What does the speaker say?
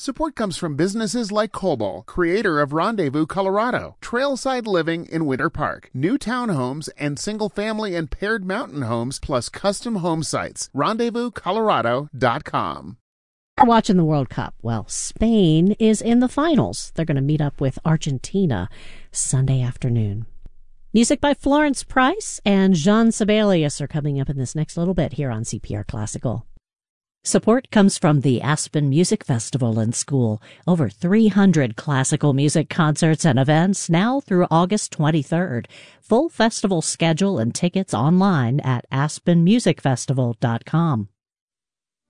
Support comes from businesses like Cobol, creator of Rendezvous, Colorado, trailside living in Winter Park, new townhomes and single-family and paired mountain homes, plus custom home sites. RendezvousColorado.com. Watching the World Cup. Well, Spain is in the finals. They're going to meet up with Argentina Sunday afternoon. Music by Florence Price and Jean Sibelius are coming up in this next little bit here on CPR Classical. Support comes from the Aspen Music Festival and School. Over 300 classical music concerts and events now through August 23rd. Full festival schedule and tickets online at aspenmusicfestival.com.